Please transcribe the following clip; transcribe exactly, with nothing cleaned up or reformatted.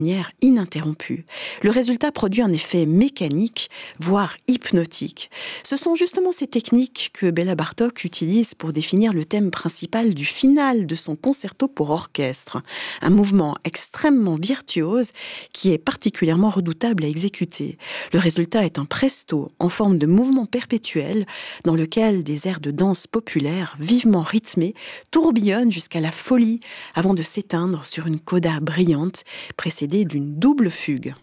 manière ininterrompue. Le résultat produit un effet mécanique, voire hypnotique. Ce sont justement ces techniques que Béla Bartók utilise pour définir le thème principal du final de son concerto pour orchestre, un mouvement extrêmement virtuose qui est particulièrement redoutable à exécuter. Le résultat est un presto en forme de mouvement perpétuel dans lequel des airs de danse populaire vivement rythmés tourbillonnent jusqu'à la folie avant de s'éteindre sur une coda brillante précédée d'une double fugue.